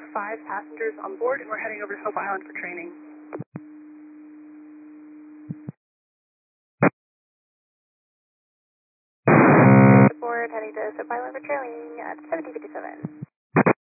5 passengers on board, and we're heading over to Hope Island for training. Board heading to Hope Island for training at 1757.